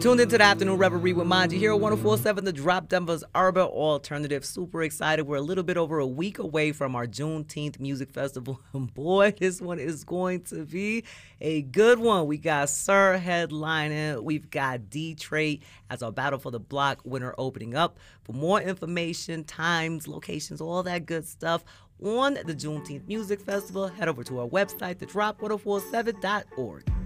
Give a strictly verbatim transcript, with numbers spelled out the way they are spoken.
Tuned into the Afternoon Reverie with Mind You here at one oh four point seven The Drop, Denver's urban alternative. Super excited. We're a little bit over a week away from our Juneteenth Music Festival. And boy, this one is going to be a good one. We got Sir headlining. We've got D-Trait as our Battle for the Block winner opening up. For more information, times, locations, all that good stuff on the Juneteenth Music Festival, head over to our website, the drop one oh four seven dot org.